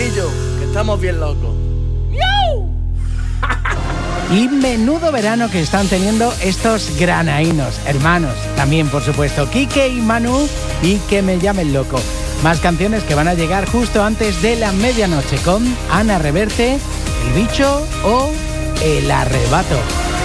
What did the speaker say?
chiquillos, que estamos bien locos. Y menudo verano que están teniendo estos granaínos, hermanos. También, por supuesto, Quique y Manu, y que me llamen loco. Más canciones que van a llegar justo antes de la medianoche con Ana Reverte, El Bicho o El Arrebato.